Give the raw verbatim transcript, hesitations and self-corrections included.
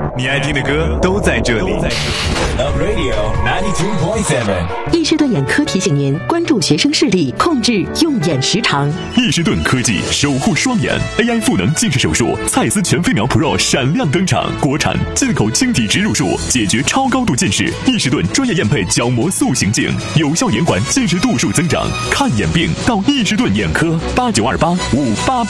你爱听的歌都在这里。 Love Radio 九十二点七。 易士顿眼科提醒您关注学生视力，控制用眼时长。 易士顿科技守护双眼 ，A I 赋能近视手术，蔡司全飞秒 Pro 闪亮登场，国产进口晶体植入术，解决超高度近视。易士顿专业验配角膜塑形镜，有效延缓近视度数增长。看眼病到易士顿眼科，八九二八五八八。